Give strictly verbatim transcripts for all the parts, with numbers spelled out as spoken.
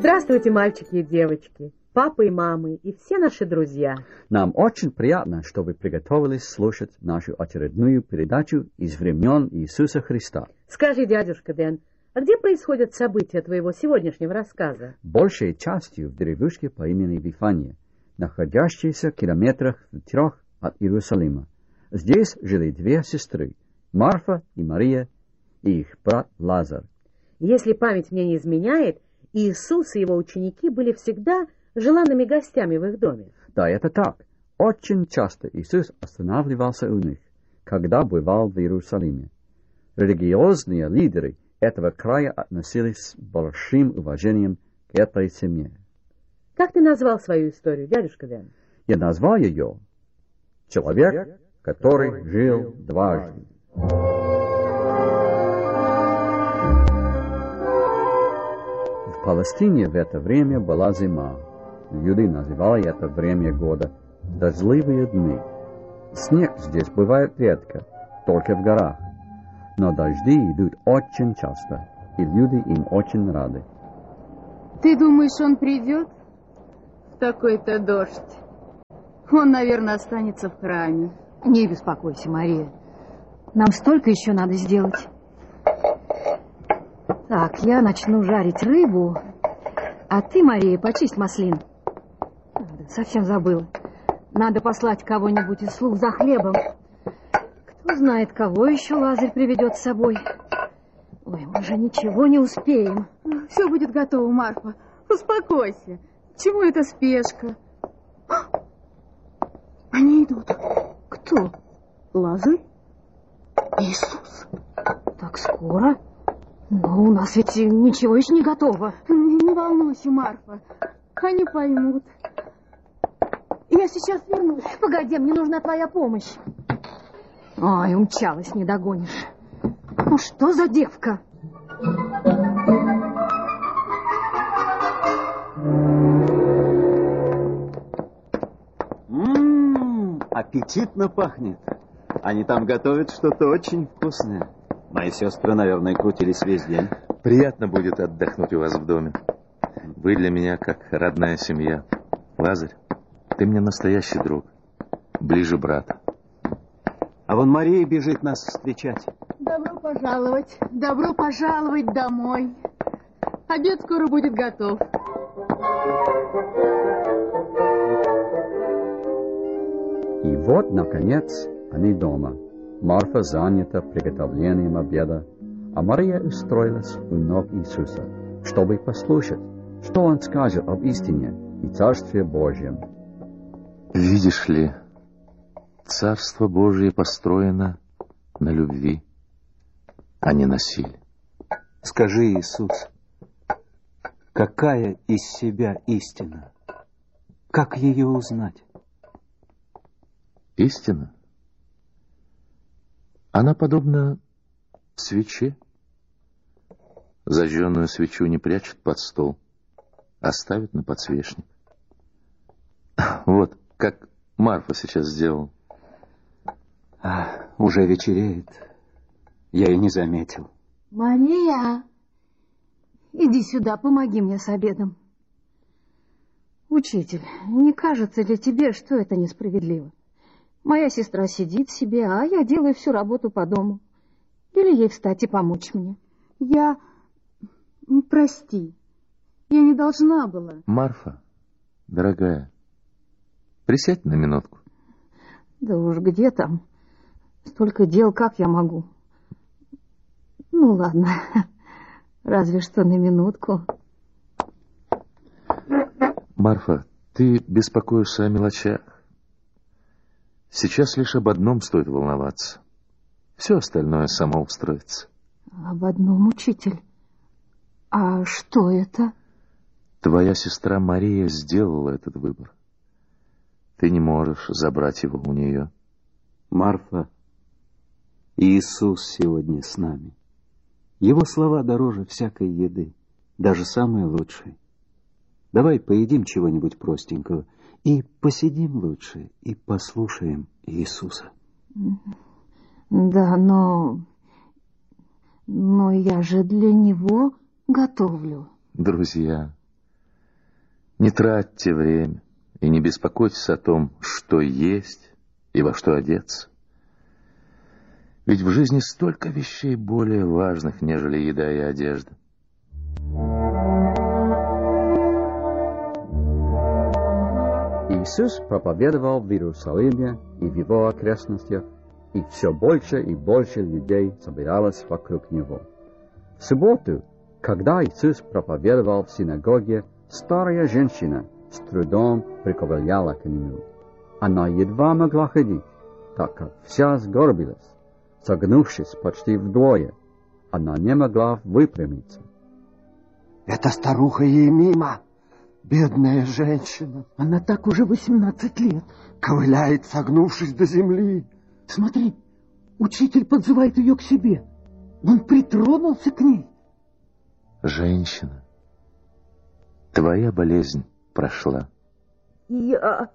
Здравствуйте, мальчики и девочки, папы и мамы и все наши друзья. Нам очень приятно, что вы приготовились слушать нашу очередную передачу из времен Иисуса Христа. Скажи, дядюшка Дэн, а где происходят события твоего сегодняшнего рассказа? Большей частью в деревушке по имени Вифания, находящейся в километрах в трех от Иерусалима. Здесь жили две сестры, Марфа и Мария, и их брат Лазарь. Если память мне не изменяет, Иисус и его ученики были всегда желанными гостями в их доме. Да, это так. Очень часто Иисус останавливался у них, когда бывал в Иерусалиме. Религиозные лидеры этого края относились с большим уважением к этой семье. Как ты назвал свою историю, дядюшка Дэн? Я назвал ее «Человек, который жил дважды». В Палестине в это время была зима. Люди называли это время года дождливые дни. Снег здесь бывает редко, только в горах. Но дожди идут очень часто, и люди им очень рады. Ты думаешь, он придет в такой-то дождь? Он, наверное, останется в храме. Не беспокойся, Мария. Нам столько еще надо сделать. Так, я начну жарить рыбу, а ты, Мария, почисть маслин. Совсем забыла. Надо послать кого-нибудь из слуг за хлебом. Кто знает, кого еще Лазарь приведет с собой. Ой, мы же ничего не успеем. Все будет готово, Марфа. Успокойся. Чему эта спешка? Они идут. Кто? Лазарь? Иисус. Так скоро? Но у нас ведь ничего еще не готово. Не, не волнуйся, Марфа. Они поймут. Я сейчас вернусь. Погоди, мне нужна твоя помощь. Ой, умчалась, не догонишь. Ну что за девка? Ммм, аппетитно пахнет. Они там готовят что-то очень вкусное. Мои сестры, наверное, крутились весь день. Приятно будет отдохнуть у вас в доме. Вы для меня как родная семья. Лазарь, ты мне настоящий друг. Ближе брата. А вон Мария бежит нас встречать. Добро пожаловать. Добро пожаловать домой. Обед скоро будет готов. И вот, наконец, они дома. Марфа занята приготовлением обеда, а Мария устроилась у ног Иисуса, чтобы послушать, что он скажет об истине и Царстве Божьем. Видишь ли, Царство Божие построено на любви, а не на силе. Скажи, Иисус, какая из себя истина? Как ее узнать? Истина? Она подобна свече. Зажженную свечу не прячут под стол, а ставят на подсвечник. Вот, как Марфа сейчас сделала. А, уже вечереет. Я и не заметил. Мария, иди сюда, помоги мне с обедом. Учитель, не кажется ли тебе, что это несправедливо? Моя сестра сидит себе, а я делаю всю работу по дому. Или ей встать и помочь мне. Я... Прости. Я не должна была. Марфа, дорогая, присядь на минутку. Да уж где там? Столько дел, как я могу? Ну ладно, разве что на минутку. Марфа, ты беспокоишься о мелочах. Сейчас лишь об одном стоит волноваться. Все остальное само устроится. Об одном, учитель? А что это? Твоя сестра Мария сделала этот выбор. Ты не можешь забрать его у нее. Марфа, Иисус сегодня с нами. Его слова дороже всякой еды, даже самой лучшей. Давай поедим чего-нибудь простенького и посидим лучше и послушаем Иисуса. Да, но... Но я же для него готовлю. Друзья, Не тратьте время и не беспокойтесь о том, что есть и во что одеться. Ведь в жизни столько вещей более важных, нежели еда и одежда. Иисус проповедовал в Иерусалиме и в его окрестностях, и все больше и больше людей собиралось вокруг него. В субботу, когда Иисус проповедовал в синагоге, старая женщина с трудом приковыляла к нему. Она едва могла ходить, так как вся сгорбилась. Согнувшись почти вдвое, она не могла выпрямиться. Эта старуха Емима, бедная женщина. Она так уже восемнадцать лет. Ковыляет, согнувшись до земли. Смотри, учитель подзывает ее к себе. Он притронулся к ней. Женщина, твоя болезнь прошла. Я...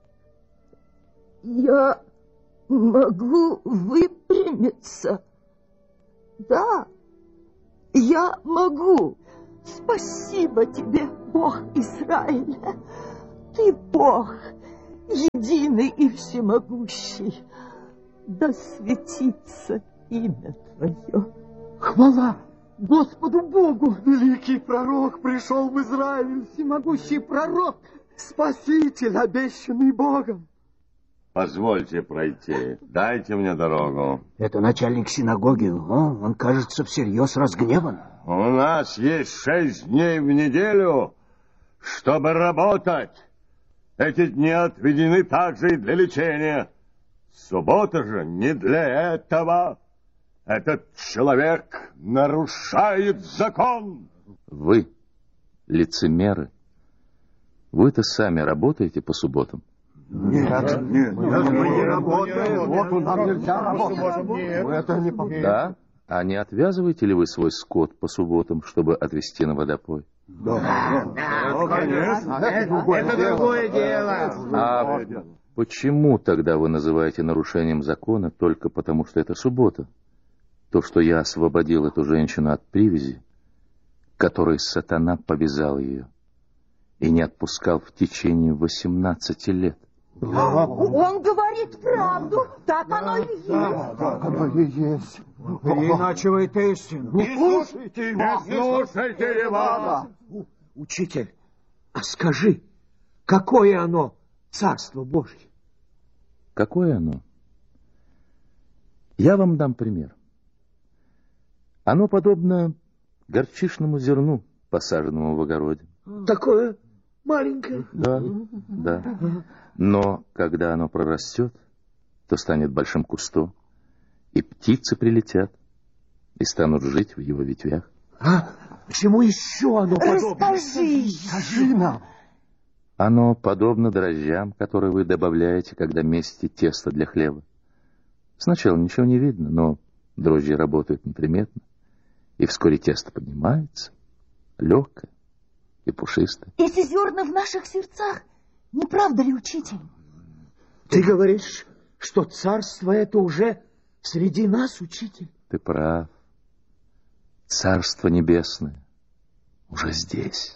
Я могу выпрямиться. Да, я могу. Спасибо тебе, Бог Израиля. Ты Бог, единый и всемогущий. Да светится имя Твое. Хвала Господу Богу! Великий пророк пришел в Израиль, всемогущий пророк, спаситель, обещанный Богом. Позвольте пройти, дайте мне дорогу. Это начальник синагоги, О, он, кажется, всерьез разгневан. У нас есть шесть дней в неделю, чтобы работать. Эти дни отведены также и для лечения. Суббота же не для этого. Этот человек нарушает закон. Вы, лицемеры, вы-то сами работаете по субботам? Нет, нет, мы не работаем. Вот нам нельзя работать. Это не... Да? А не отвязываете ли вы свой скот по субботам, чтобы отвезти на водопой? Да, да, конечно. Это другое дело. А почему тогда вы называете нарушением закона только потому, что это суббота? То, что я освободил эту женщину от привязи, которой сатана повязал ее и не отпускал в течение восемнадцати лет. Он говорит правду, так оно и есть. Да, так оно и есть. Переиначивает истину. Не слушайте его! Не слушайте его! Учитель, а скажи, какое оно Царство Божье? Какое оно? Я вам дам пример. Оно подобно горчичному зерну, посаженному в огороде. Такое маленькое? Да, да. Но когда оно прорастет, то станет большим кустом, и птицы прилетят и станут жить в его ветвях. А почему еще оно подобно? Расскажи. Скажи нам. Оно подобно дрожжам, которые вы добавляете, когда месите тесто для хлеба. Сначала ничего не видно, но дрожжи работают неприметно, и вскоре тесто поднимается, легкое и пушистое. Эти зерна в наших сердцах, не правда ли, учитель? Ты говоришь, что царство это уже среди нас, учитель? Ты прав. Царство небесное уже здесь.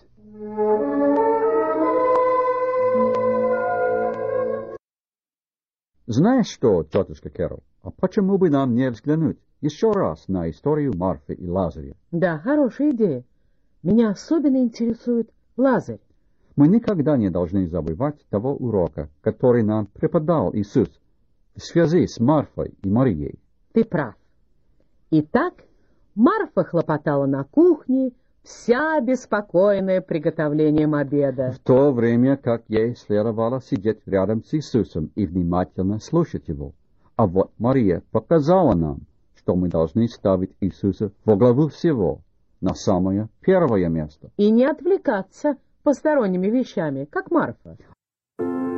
Знаешь что, тетушка Кэрол, а почему бы нам не взглянуть еще раз на историю Марфы и Лазаря? Да, хорошая идея. Меня особенно интересует Лазарь. Мы никогда не должны забывать того урока, который нам преподал Иисус в связи с Марфой и Марией. Ты прав. Итак, Марфа хлопотала на кухне, вся обеспокоенная приготовлением обеда. В то время как ей следовало сидеть рядом с Иисусом и внимательно слушать его. А вот Мария показала нам, что мы должны ставить Иисуса во главу всего, на самое первое место. И не отвлекаться посторонними вещами, как Марфа.